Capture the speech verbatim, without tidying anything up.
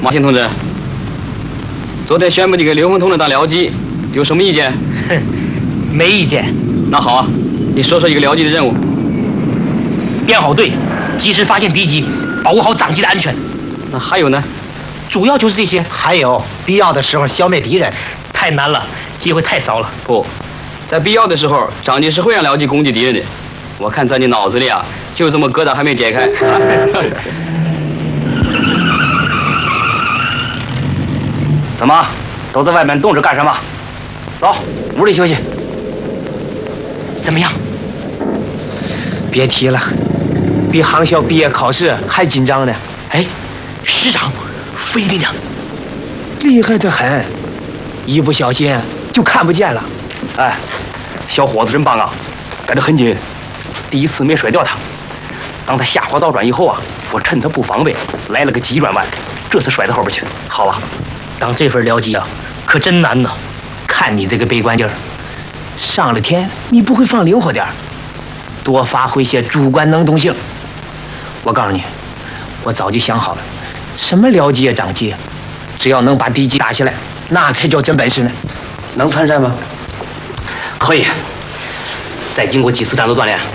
马兴同志，昨天宣布你给刘峰同志当僚机，有什么意见？ 哼，没意见。 那好啊，你说说一个僚机的任务。 编好队，及时发现敌机，保护好长机的安全。 那还有呢？ 主要就是这些。 还有必要的时候消灭敌人。 太难了，机会太少了。 不，在必要的时候，长机是会让僚机攻击敌人的。我看在你脑子里啊，就这么疙瘩还没解开。 怎么，都在外面冻着干什么？走，屋里休息。怎么样？ 别提了，比航校毕业考试还紧张呢。 哎，师长，飞力呢？ 厉害得很，一不小心就看不见了。 哎，小伙子真棒啊，跟得很紧。第一次没甩掉他，当他下滑倒转以后啊，我趁他不防备，来了个急转弯，这才甩到后边去。好啊，当这份僚机啊，可真难呐。看你这个悲观劲儿， 上了天你不会放灵活点儿，多发挥些主观能动性。我告诉你，我早就想好了，什么僚机啊长机，只要能把敌机打下来，那才叫真本事呢。 能参战吗？可以。再经过几次战斗锻炼，